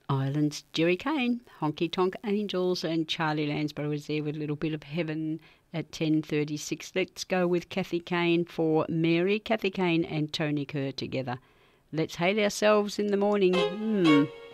Islands, Jerry Kane, Honky Tonk Angels, and Charlie Lansborough was there with a little bit of heaven at 10:36. Let's go with Kathy Kane for Mary, Kathy Kane and Tony Kerr together. Let's hate ourselves in the morning.